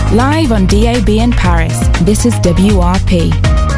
Live on DAB in Paris, this is WRP.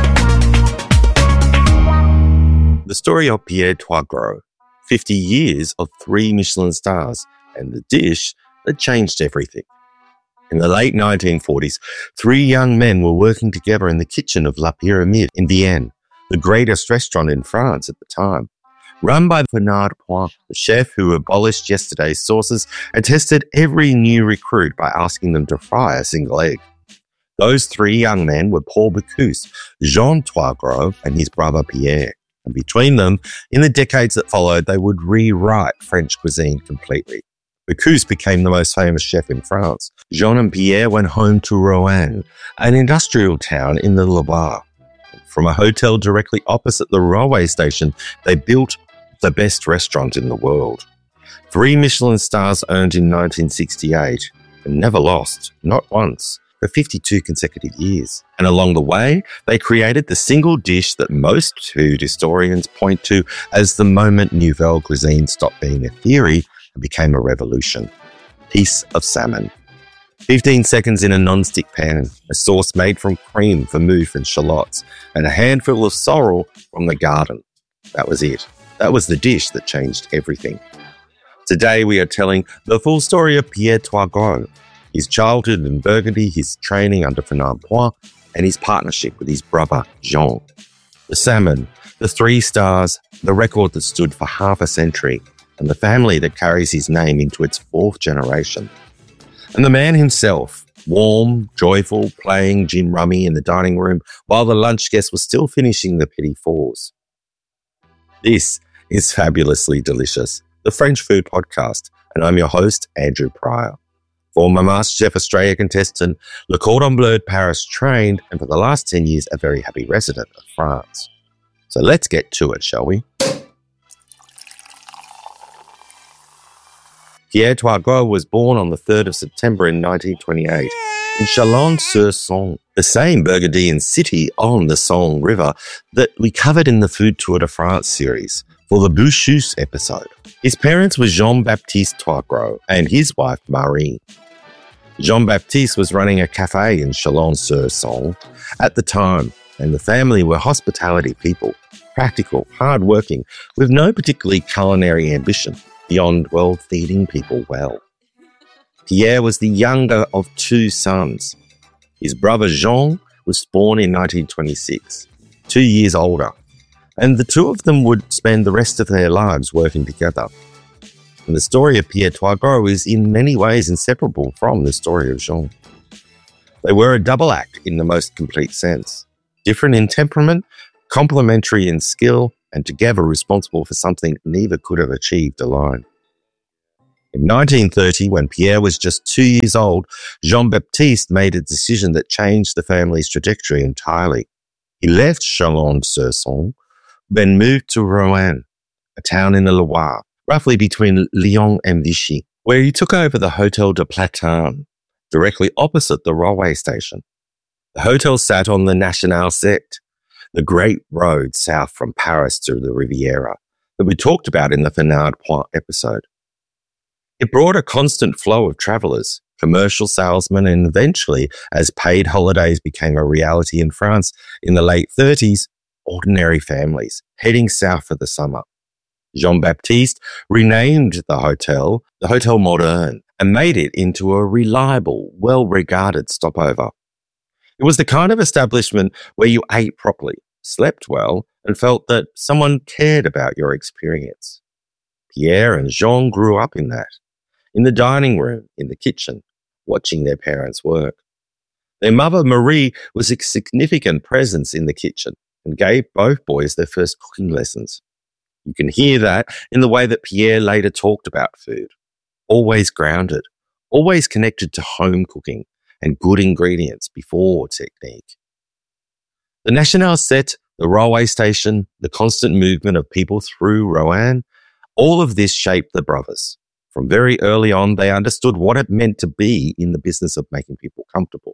The story of Pierre Troisgros, 50 years of 3 Michelin stars, and the dish that changed everything. In the late 1940s, 3 young men were working together in the kitchen of La Pyramide in Vienne, the greatest restaurant in France at the time. Run by Bernard Point, the chef who abolished yesterday's sauces and tested every new recruit by asking them to fry a single egg. Those 3 young men were Paul Bocuse, Jean Troisgros, and his brother Pierre. And between them, in the decades that followed, they would rewrite French cuisine completely. Bocuse became the most famous chef in France. Jean and Pierre went home to Roanne, an industrial town in the Loire. From a hotel directly opposite the railway station, they built the best restaurant in the world. 3 Michelin stars earned in 1968 and never lost, not once, for 52 consecutive years. And along the way, they created the single dish that most food historians point to as the moment nouvelle cuisine stopped being a theory and became a revolution. Piece of salmon. 15 seconds in a non-stick pan, a sauce made from cream, vermouth and shallots, and a handful of sorrel from the garden. That was it. That was the dish that changed everything. Today we are telling the full story of Pierre Troisgros, his childhood in Burgundy, his training under Bernard Point, and his partnership with his brother Jean. The salmon, the 3 stars, the record that stood for half a century, and the family that carries his name into its 4th generation. And the man himself, warm, joyful, playing gin rummy in the dining room while the lunch guest was still finishing the petit fours. This is Fabulously Delicious, the French food podcast, and I'm your host, Andrew Pryor. Former MasterChef Australia contestant, Le Cordon Bleu Paris trained, and for the last 10 years, a very happy resident of France. So let's get to it, shall we? Pierre Troisgros was born on the 3rd of September in 1928 in Chalon-sur-Saône, the same Burgundian city on the Saône River that we covered in the Food Tour de France series for the Bocuse episode. His parents were Jean-Baptiste Troisgros and his wife Marie. Jean-Baptiste was running a cafe in Chalon-sur-Saône at the time, and the family were hospitality people, practical, hard-working, with no particularly culinary ambition beyond, well, feeding people well. Pierre was the younger of 2 sons. His brother Jean was born in 1926, 2 years older, and the 2 of them would spend the rest of their lives working together. And the story of Pierre Troisgros is in many ways inseparable from the story of Jean. They were a double act in the most complete sense, different in temperament, complementary in skill, and together responsible for something neither could have achieved alone. In 1930, when Pierre was just 2 years old, Jean-Baptiste made a decision that changed the family's trajectory entirely. He left Chalon-sur-Saône, then moved to Roanne, a town in the Loire, roughly between Lyon and Vichy, where he took over the Hôtel de Platane, directly opposite the railway station. The hotel sat on the National 7, the great road south from Paris to the Riviera that we talked about in the Bernard Point episode. It brought a constant flow of travellers, commercial salesmen, and eventually, as paid holidays became a reality in France in the late 30s, ordinary families heading south for the summer. Jean-Baptiste renamed the Hotel Moderne, and made it into a reliable, well-regarded stopover. It was the kind of establishment where you ate properly, slept well, and felt that someone cared about your experience. Pierre and Jean grew up in that, in the dining room, in the kitchen, watching their parents work. Their mother, Marie, was a significant presence in the kitchen and gave both boys their first cooking lessons. You can hear that in the way that Pierre later talked about food. Always grounded, always connected to home cooking and good ingredients before technique. The National 7, the railway station, the constant movement of people through Roanne, all of this shaped the brothers. From very early on, they understood what it meant to be in the business of making people comfortable.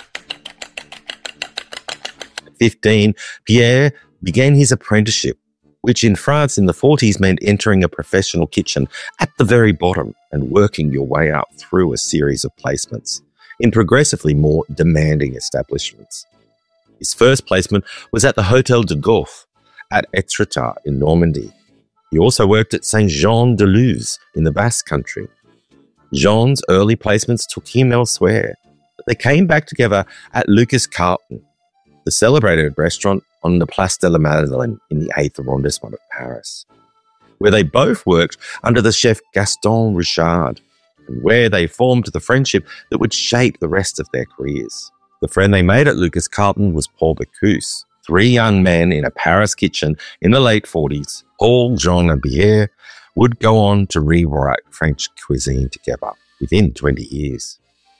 At 15, Pierre began his apprenticeship which in France in the 40s meant entering a professional kitchen at the very bottom and working your way up through a series of placements in progressively more demanding establishments. His first placement was at the Hôtel de Goth at Étretat in Normandy. He also worked at Saint-Jean-de-Luz in the Basque Country. Jean's early placements took him elsewhere, but they came back together at Lucas Carton, the celebrated restaurant on the Place de la Madeleine in the 8th arrondissement of Paris, where they both worked under the chef Gaston Richard, and where they formed the friendship that would shape the rest of their careers. The friend they made at Lucas Carton was Paul Bocuse. 3 young men in a Paris kitchen in the late 40s, Paul, Jean and Pierre, would go on to rewrite French cuisine together within 20 years.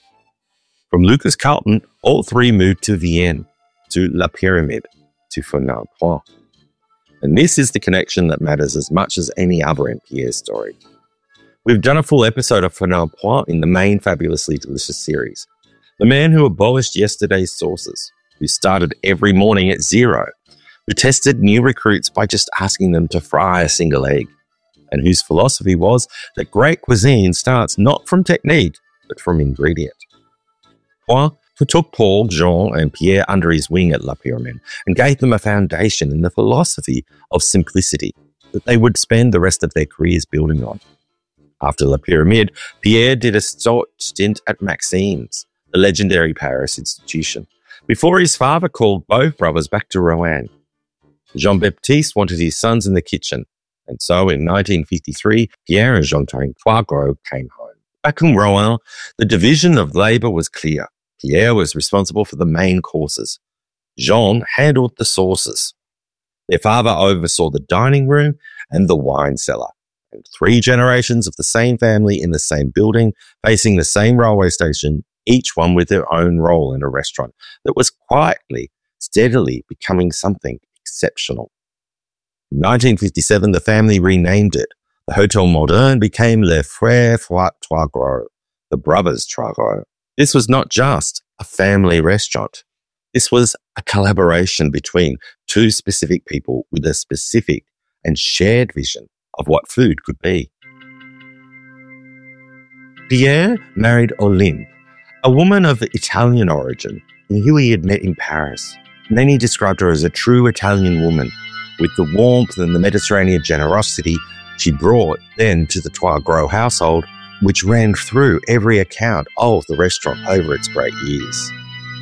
From Lucas Carton, all 3 moved to Vienne, to La Pyramide, to Fernand Point. And this is the connection that matters as much as any other in Pierre's story. We've done a full episode of Fernand Point in the main Fabulously Delicious series. The man who abolished yesterday's sauces, who started every morning at 0, who tested new recruits by just asking them to fry a single egg, and whose philosophy was that great cuisine starts not from technique, but from ingredient. Point, who took Paul, Jean and Pierre under his wing at La Pyramide and gave them a foundation in the philosophy of simplicity that they would spend the rest of their careers building on. After La Pyramide, Pierre did a short stint at Maxime's, the legendary Paris institution, before his father called both brothers back to Roanne. Jean-Baptiste wanted his sons in the kitchen, and so in 1953, Pierre and Jean-Trin Trois-Gros came home. Back in Roanne, the division of labour was clear. Pierre was responsible for the main courses. Jean handled the sauces. Their father oversaw the dining room and the wine cellar. And 3 generations of the same family in the same building, facing the same railway station, each one with their own role in a restaurant that was quietly, steadily becoming something exceptional. In 1957, the family renamed it. The Hôtel Moderne became Les Frères Trois-Gros, the Brothers Trois-Gros. This was not just a family restaurant. This was a collaboration between 2 specific people with a specific and shared vision of what food could be. Pierre married Olympe, a woman of Italian origin who he had met in Paris. And then he described her as a true Italian woman with the warmth and the Mediterranean generosity she brought then to the Trois-Gros household, which ran through every account of the restaurant over its great years.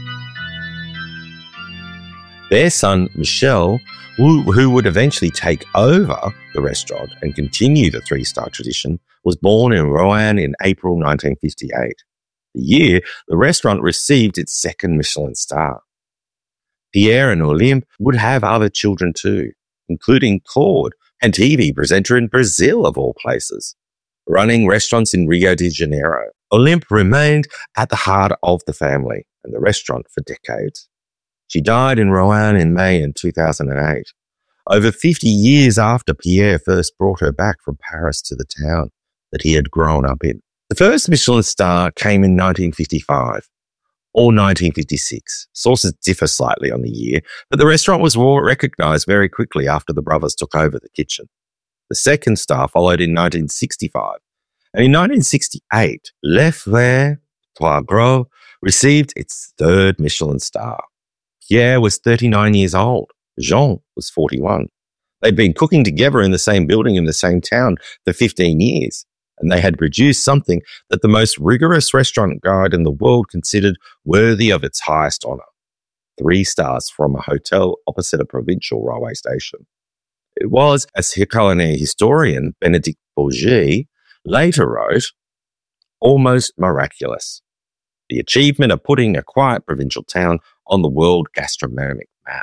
Their son, Michel, who would eventually take over the restaurant and continue the 3-star tradition, was born in Roanne in April 1958, the year the restaurant received its 2nd Michelin star. Pierre and Olympe would have other children too, including Claude, a TV presenter in Brazil of all places, running restaurants in Rio de Janeiro. Olympe remained at the heart of the family and the restaurant for decades. She died in Roanne in May in 2008, over 50 years after Pierre first brought her back from Paris to the town that he had grown up in. The first Michelin star came in 1955 or 1956. Sources differ slightly on the year, but the restaurant was recognised very quickly after the brothers took over the kitchen. The 2nd star followed in 1965, and in 1968, Les Frères Trois-Gros received its 3rd Michelin star. Pierre was 39 years old. Jean was 41. They'd been cooking together in the same building in the same town for 15 years, and they had produced something that the most rigorous restaurant guide in the world considered worthy of its highest honour. 3 stars from a hotel opposite a provincial railway station. It was, as culinary historian Benedict Bourget later wrote, almost miraculous. The achievement of putting a quiet provincial town on the world gastronomic map.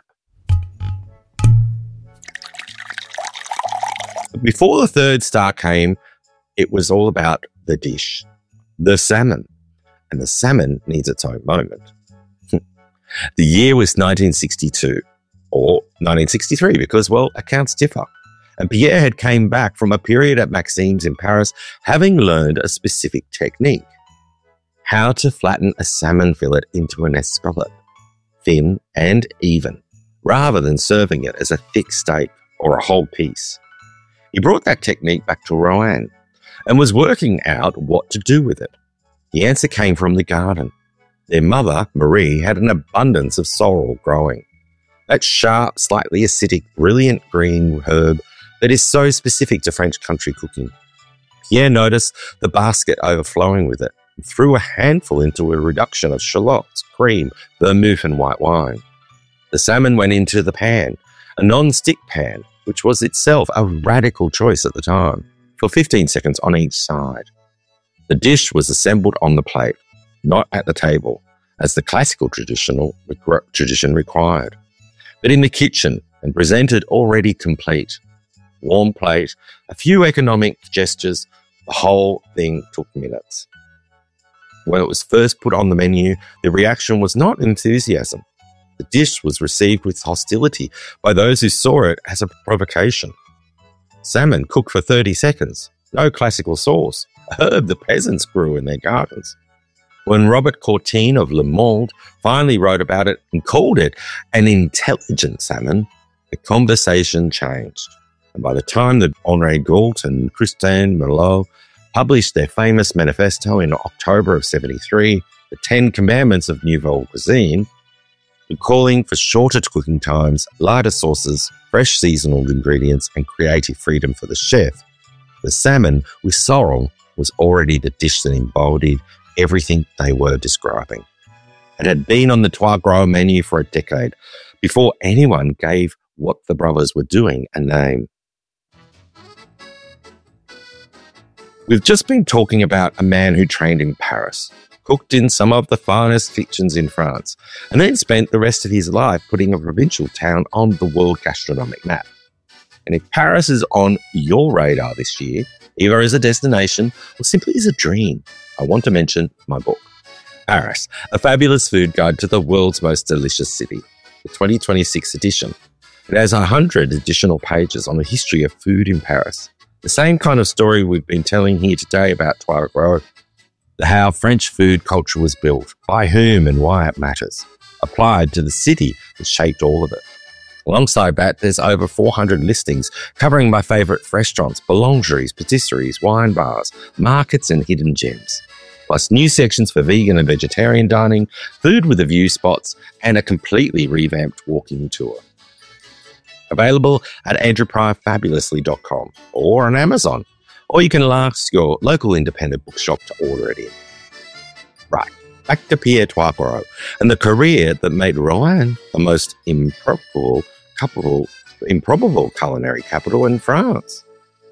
Before the 3rd star came, it was all about the dish, the salmon. And the salmon needs its own moment. The year was 1962, or 1963, because, well, accounts differ. And Pierre had came back from a period at Maxime's in Paris, having learned a specific technique. How to flatten a salmon fillet into an escalope, thin and even, rather than serving it as a thick steak or a whole piece. He brought that technique back to Roanne and was working out what to do with it. The answer came from the garden. Their mother, Marie, had an abundance of sorrel growing. That sharp, slightly acidic, brilliant green herb that is so specific to French country cooking. Pierre noticed the basket overflowing with it and threw a handful into a reduction of shallots, cream, vermouth and white wine. The salmon went into the pan, a non-stick pan, which was itself a radical choice at the time, for 15 seconds on each side. The dish was assembled on the plate, not at the table, as the classical tradition required, but in the kitchen and presented already complete. Warm plate, a few economic gestures, the whole thing took minutes. When it was first put on the menu, the reaction was not enthusiasm. The dish was received with hostility by those who saw it as a provocation. Salmon cooked for 30 seconds, no classical sauce, a herb the peasants grew in their gardens. When Robert Courtine of Le Monde finally wrote about it and called it an intelligent salmon, the conversation changed. And by the time that Henri Gault and Christine Merlot published their famous manifesto in October of 73, the 10 Commandments of Nouvelle Cuisine, calling for shorter cooking times, lighter sauces, fresh seasonal ingredients, and creative freedom for the chef, the salmon with sorrel was already the dish that embodied everything they were describing. It had been on the Trois Gros menu for a decade before anyone gave what the brothers were doing a name. We've just been talking about a man who trained in Paris, cooked in some of the finest kitchens in France, and then spent the rest of his life putting a provincial town on the world gastronomic map. And if Paris is on your radar this year, either as a destination or simply as a dream, I want to mention my book, Paris, a fabulous food guide to the world's most delicious city, the 2026 edition. It has 100 additional pages on the history of food in Paris. The same kind of story we've been telling here today about Trois Gros, how French food culture was built, by whom and why it matters, applied to the city that shaped all of it. Alongside that, there's over 400 listings covering my favourite restaurants, boulangeries, patisseries, wine bars, markets and hidden gems. Plus new sections for vegan and vegetarian dining, food with a view spots, and a completely revamped walking tour. Available at andrewpryorfabulously.com or on Amazon, or you can ask your local independent bookshop to order it in. Right, back to Pierre Trois Gros and the career that made Roanne the most improbable culinary capital in France.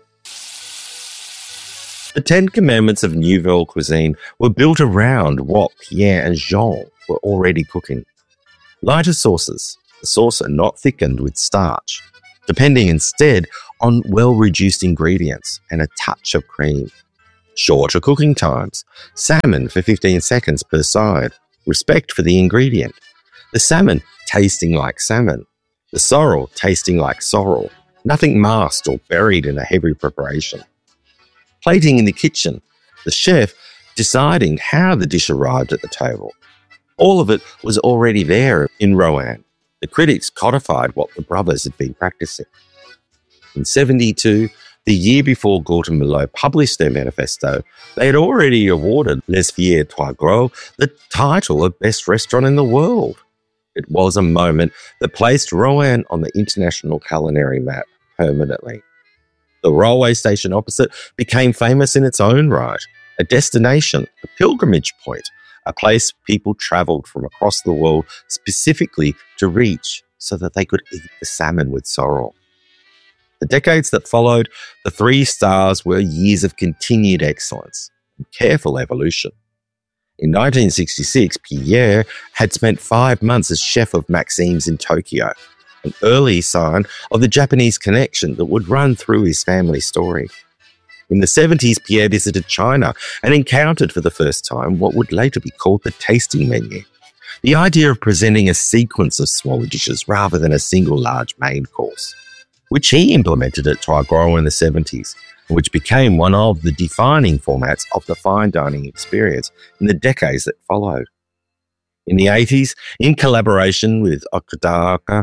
The 10 Commandments of Nouvelle Cuisine were built around what Pierre and Jean were already cooking. Lighter sauces, the sauce are not thickened with starch, depending instead on well-reduced ingredients and a touch of cream. Shorter cooking times, salmon for 15 seconds per side, respect for the ingredient. The salmon tasting like salmon, the sorrel tasting like sorrel, nothing masked or buried in a heavy preparation. Plating in the kitchen, the chef deciding how the dish arrived at the table. All of it was already there in Roanne. The critics codified what the brothers had been practicing. In 72, the year before Gault and Merlot published their manifesto, they had already awarded Les Vieux Trois Gros the title of best restaurant in the world. It was a moment that placed Roanne on the international culinary map permanently. The railway station opposite became famous in its own right, a destination, a pilgrimage point, a place people travelled from across the world specifically to reach so that they could eat the salmon with sorrel. The decades that followed, the 3 stars were years of continued excellence and careful evolution. In 1966, Pierre had spent 5 months as chef of Maxime's in Tokyo, an early sign of the Japanese connection that would run through his family story. In the 70s, Pierre visited China and encountered for the first time what would later be called the tasting menu. The idea of presenting a sequence of smaller dishes rather than a single large main course, which he implemented at Trois Gros in the 70s, and which became one of the defining formats of the fine dining experience in the decades that followed. In the 80s, in collaboration with Okudaka,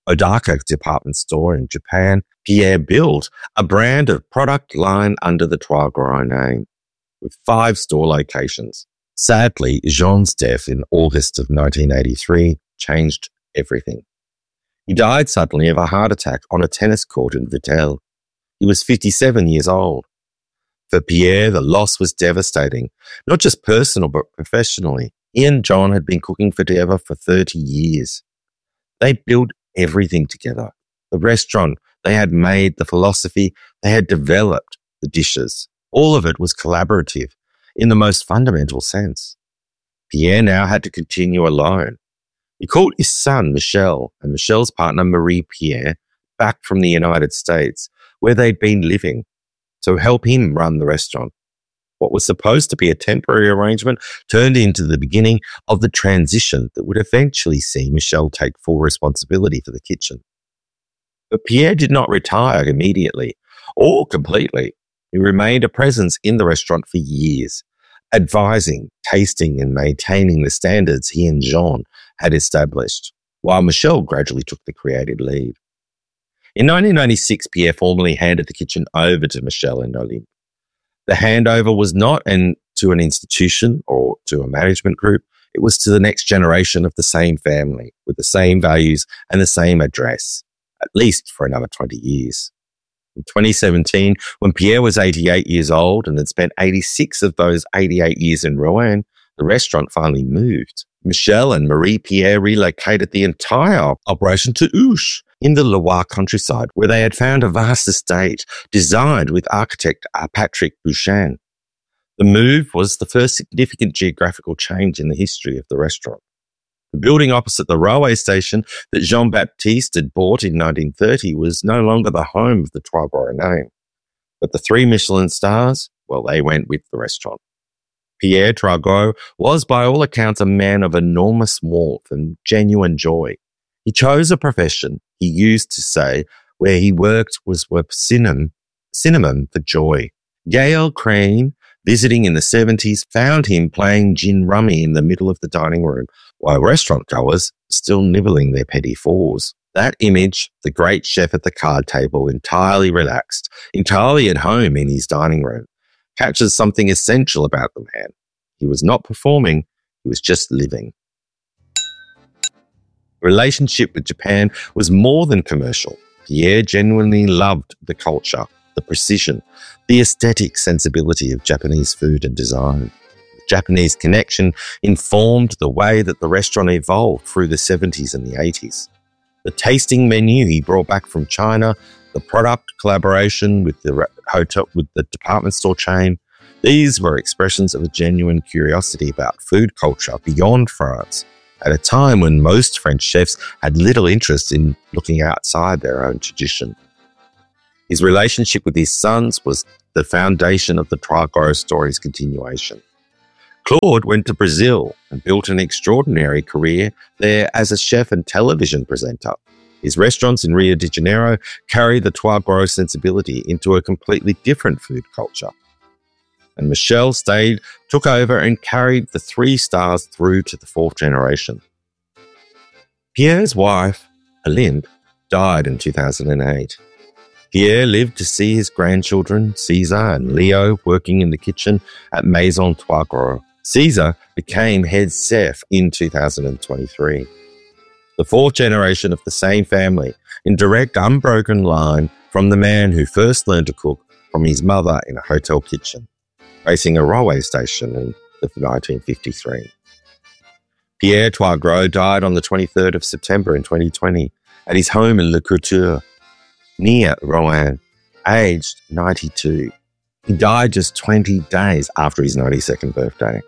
Odaka department store in Japan, Pierre built a brand of product line under the Trois Gros name, with 5 store locations. Sadly, Jean's death in August of 1983 changed everything. He died suddenly of a heart attack on a tennis court in Vittel. He was 57 years old. For Pierre, the loss was devastating, not just personal but professionally. He and John had been cooking together for 30 years. They built everything together. The restaurant, they had made the philosophy, they had developed the dishes. All of it was collaborative in the most fundamental sense. Pierre now had to continue alone. He called his son, Michel, and Michel's partner, Marie-Pierre, back from the United States, where they'd been living, to help him run the restaurant. What was supposed to be a temporary arrangement turned into the beginning of the transition that would eventually see Michel take full responsibility for the kitchen. But Pierre did not retire immediately or completely. He remained a presence in the restaurant for years, advising, tasting and maintaining the standards he and Jean had established, while Michel gradually took the creative lead. In 1996, Pierre formally handed the kitchen over to Michel and Olympe. The handover was not to an institution or to a management group. It was to the next generation of the same family, with the same values and the same address, at least for another 20 years. In 2017, when Pierre was 88 years old and had spent 86 of those 88 years in Rouen, the restaurant finally moved. Michel and Marie-Pierre relocated the entire operation to Ouche in the Loire countryside, where they had found a vast estate designed with architect Patrick Bouchan. The move was the first significant geographical change in the history of the restaurant. The building opposite the railway station that Jean-Baptiste had bought in 1930 was no longer the home of the Trois Gros name. But the 3 Michelin stars, well, they went with the restaurant. Pierre Trois Gros was, by all accounts, a man of enormous warmth and genuine joy. He chose a profession, he used to say, where he worked was synonym for joy. Gaël Crane, visiting in the 70s, found him playing gin rummy in the middle of the dining room, while restaurant goers were still nibbling their petit fours. That image, the great chef at the card table, entirely relaxed, entirely at home in his dining room, captures something essential about the man. He was not performing, he was just living. The relationship with Japan was more than commercial. Pierre genuinely loved the culture, the precision, the aesthetic sensibility of Japanese food and design. The Japanese connection informed the way that the restaurant evolved through the 70s and the 80s. The tasting menu he brought back from China, the product collaboration with the hotel, with the department store chain, these were expressions of a genuine curiosity about food culture beyond France, at a time when most French chefs had little interest in looking outside their own tradition. His relationship with his sons was the foundation of the Trois Gros story's continuation. Claude went to Brazil and built an extraordinary career there as a chef and television presenter. His restaurants in Rio de Janeiro carry the Trois Gros sensibility into a completely different food culture. And Michel took over and carried the 3 stars through to the 4th generation. Pierre's wife, Olympe, died in 2008. Pierre lived to see his grandchildren, César and Leo, working in the kitchen at Maison Trois Gros. César became head chef in 2023. The 4th generation of the same family, in direct unbroken line from the man who first learned to cook from his mother in a hotel kitchen, facing a railway station in 1953. Pierre Trois Gros died on the 23rd of September in 2020 at his home in Le Couture, near Rouen, aged 92. He died just 20 days after his 92nd birthday.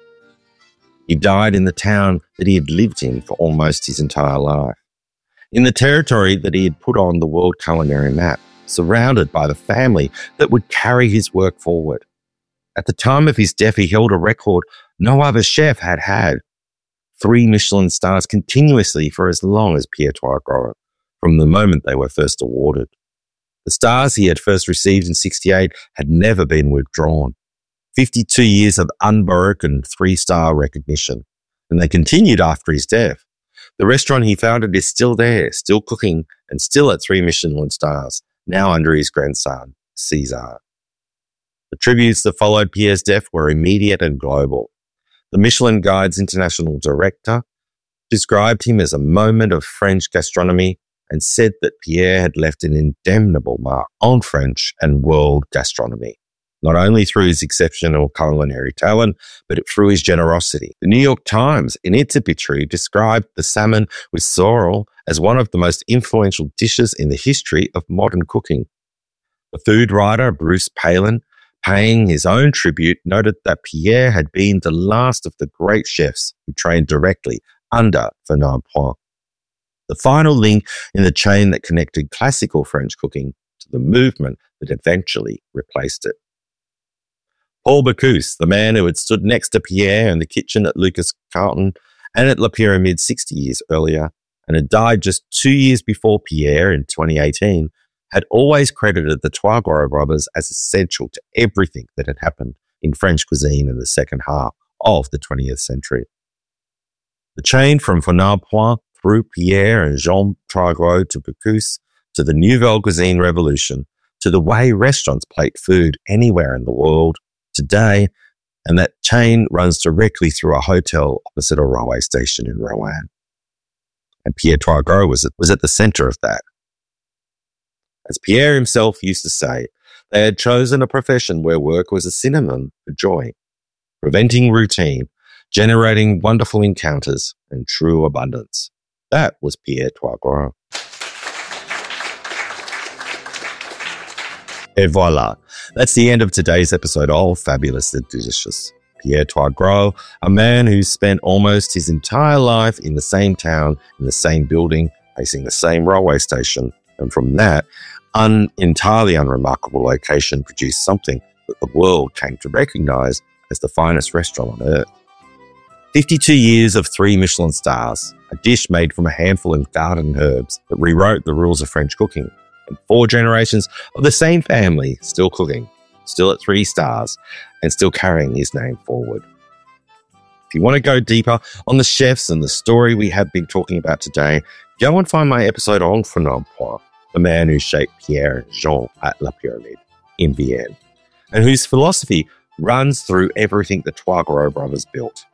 He died in the town that he had lived in for almost his entire life, in the territory that he had put on the world culinary map, surrounded by the family that would carry his work forward. At the time of his death, he held a record no other chef had had: 3 Michelin stars continuously for as long as Pierre Trois Gros, from the moment they were first awarded. The stars he had first received in 1968 had never been withdrawn. 52 years of unbroken 3-star recognition, and they continued after his death. The restaurant he founded is still there, still cooking, and still at 3 Michelin stars, now under his grandson, César. The tributes that followed Pierre's death were immediate and global. The Michelin Guide's international director described him as a moment of French gastronomy and said that Pierre had left an indelible mark on French and world gastronomy, not only through his exceptional culinary talent, but through his generosity. The New York Times, in its obituary, described the salmon with sorrel as one of the most influential dishes in the history of modern cooking. The food writer Bruce Palin, paying his own tribute, noted that Pierre had been the last of the great chefs who trained directly under Fernand Point, the final link in the chain that connected classical French cooking to the movement that eventually replaced it. Paul Bocuse, the man who had stood next to Pierre in the kitchen at Lucas Carlton and at La Pyramide 60 years earlier, and had died just 2 years before Pierre in 2018, had always credited the Trois Gros brothers as essential to everything that had happened in French cuisine in the second half of the 20th century. The chain from Fernand Point through Pierre and Jean Trois Gros to Bocuse to the Nouvelle Cuisine revolution to the way restaurants plate food anywhere in the world today, and that chain runs directly through a hotel opposite a railway station in Rouen. And Pierre Trois Gros was at the center of that. As Pierre himself used to say, they had chosen a profession where work was a synonym for joy, preventing routine, generating wonderful encounters and true abundance. That was Pierre Trois Gros. Et voila, that's the end of today's episode of Fabulous and Delicious. Pierre Trois Gros, a man who spent almost his entire life in the same town, in the same building, facing the same railway station, and from that entirely unremarkable location produced something that the world came to recognize as the finest restaurant on earth. 52 years of 3 Michelin stars, a dish made from a handful of garden herbs that rewrote the rules of French cooking, and 4 generations of the same family still cooking, still at 3 stars, and still carrying his name forward. If you want to go deeper on the chefs and the story we have been talking about today, go and find my episode on Fernand Point, the man who shaped Pierre and Jean at La Pyramide in Vienne, and whose philosophy runs through everything the Trois Gros brothers built.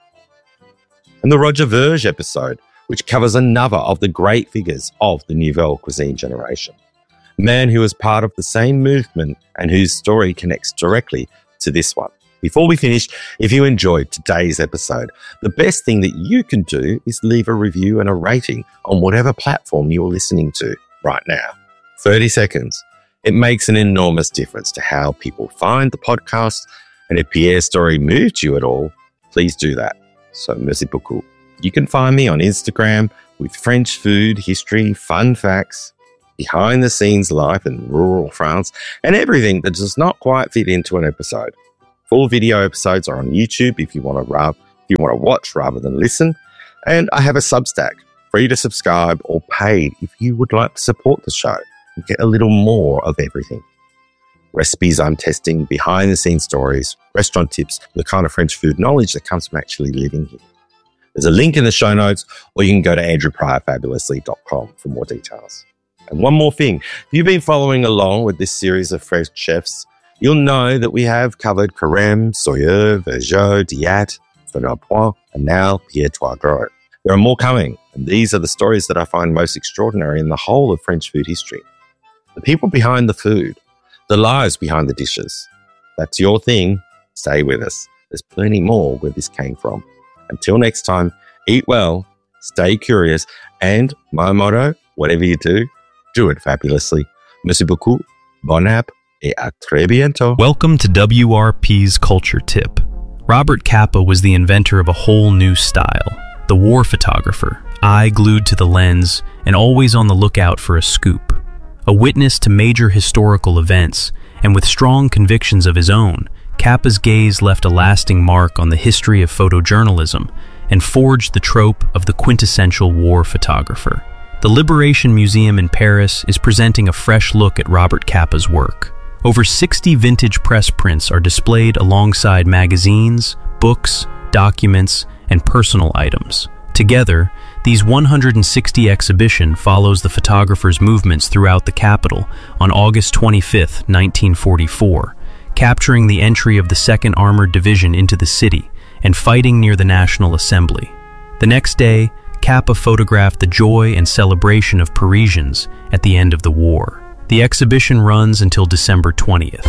And the Roger Verge episode, which covers another of the great figures of the Nouvelle Cuisine generation, a man who was part of the same movement and whose story connects directly to this one. Before we finish, if you enjoyed today's episode, the best thing that you can do is leave a review and a rating on whatever platform you're listening to right now. 30 seconds. It makes an enormous difference to how people find the podcast. And if Pierre's story moved you at all, please do that. So merci beaucoup. You can find me on Instagram with French food, history, fun facts, behind the scenes life in rural France, and everything that does not quite fit into an episode. Full video episodes are on YouTube if you want to watch rather than listen. And I have a Substack, free to subscribe or paid if you would like to support the show and get a little more of everything. Recipes I'm testing, behind the scenes stories, restaurant tips, the kind of French food knowledge that comes from actually living here. There's a link in the show notes, or you can go to andrewpryorfabulously.com for more details. And one more thing, if you've been following along with this series of French chefs, you'll know that we have covered Carême, Soyer, Vergeot, Diat, Fernand Point, and now Pierre Trois Gros. There are more coming, and these are the stories that I find most extraordinary in the whole of French food history. The people behind the food, the lives behind the dishes. That's your thing. Stay with us. There's plenty more where this came from. Until next time, eat well, stay curious, and my motto, whatever you do it fabulously. Merci beaucoup, bon app, et à très bientôt. Welcome to WRP's Culture Tip. Robert Capa was the inventor of a whole new style, the war photographer, eye glued to the lens and always on the lookout for a scoop. A witness to major historical events, and with strong convictions of his own, Capa's gaze left a lasting mark on the history of photojournalism and forged the trope of the quintessential war photographer. The Liberation Museum in Paris is presenting a fresh look at Robert Capa's work. Over 60 vintage press prints are displayed alongside magazines, books, documents, and personal items. Together, These 160 exhibition follows the photographer's movements throughout the capital on August 25, 1944, capturing the entry of the 2nd Armored Division into the city and fighting near the National Assembly. The next day, Capa photographed the joy and celebration of Parisians at the end of the war. The exhibition runs until December 20th.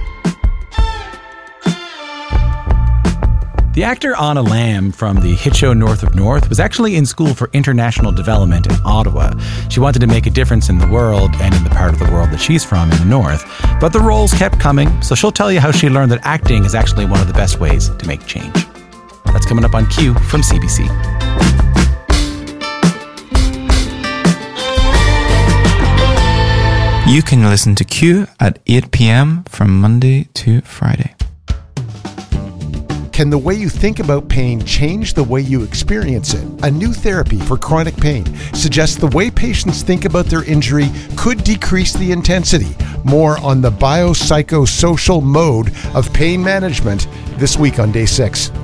The actor Anna Lamb from the hit show North of North was actually in school for international development in Ottawa. She wanted to make a difference in the world and in the part of the world that she's from in the North. But the roles kept coming, so she'll tell you how she learned that acting is actually one of the best ways to make change. That's coming up on Q from CBC. You can listen to Q at 8 p.m. from Monday to Friday. Can the way you think about pain change the way you experience it? A new therapy for chronic pain suggests the way patients think about their injury could decrease the intensity. More on the biopsychosocial mode of pain management this week on Day 6.